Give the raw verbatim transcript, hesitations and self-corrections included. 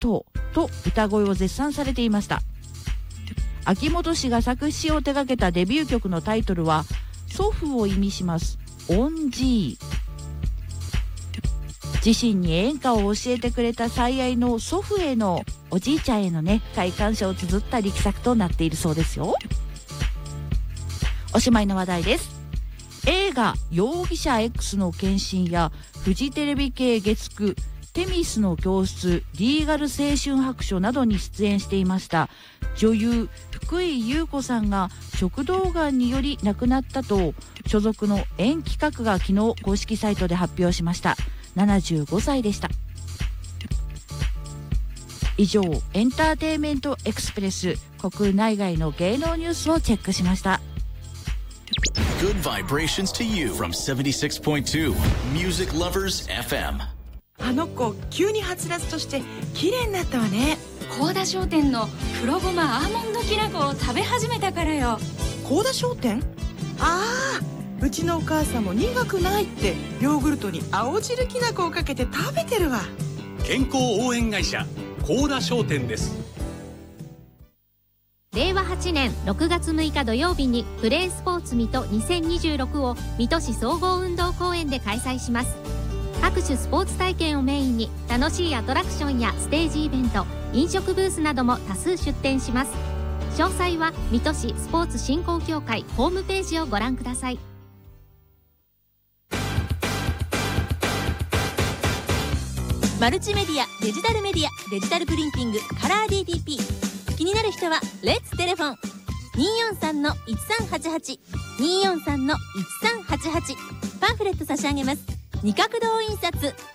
トと歌声を絶賛されていました。秋元氏が作詞を手掛けたデビュー曲のタイトルは祖父を意味しますオンジー。自身に演歌を教えてくれた最愛の祖父への、おじいちゃんへのね、深い感謝を綴った力作となっているそうですよ。おしまいの話題です。映画容疑者 X の献身やフジテレビ系月9テミスの教室リーガル青春白書などに出演していました女優福井優子さんが食道がんにより亡くなったと所属の演企画が昨日公式サイトで発表しました。ななじゅうごさいでした。以上、エンターテインメントエクスプレス国内外の芸能ニュースをチェックしました。 Good vibrations to you from セブンティシックスポイントツー Music Lovers エフエム。 あの子急にはつらつとして綺麗になったわね。 高田商店の黒ごまアーモンドきな粉を食べ始めたからよ。 高田商店？ああ、うちのお母さんも苦くないってヨーグルトに青汁きな粉をかけて食べてるわ。 健康応援会社高田商店です。 れいわはちねんろくがつむいか土曜日にプレースポーツ水戸にせんにじゅうろくを水戸市総合運動公園で開催します。各種スポーツ体験をメインに楽しいアトラクションやステージイベント、飲食ブースなども多数出展します。詳細は水戸市スポーツ振興協会ホームページをご覧ください。 マルチメディア、デジタルメディア、デジタルプリンティング、カラー ディーティーピー。気になる人はレッツテレフォン にーよんさんのいちさんはちはち にーよんさんのいちさんはちはち。パンフレット差し上げます。二角堂印刷。